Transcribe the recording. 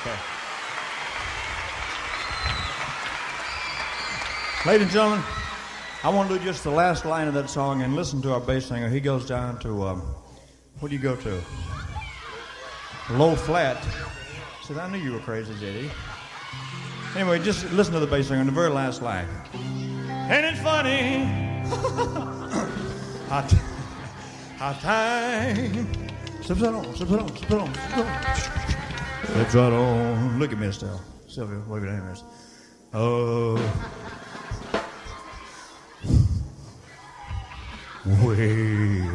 Okay. Ladies and gentlemen, I want to do just the last line of that song and listen to our bass singer. He goes down to, what do you go to? Low flat. Said, I knew you were crazy, J.D. Anyway, just listen to the bass singer in the very last line. Ain't it funny? Hot time. Slips right on, slips right on, slips right on, slips right on. Slips right on. Look at me, Estelle. Sylvia, wave your hand. Oh. Way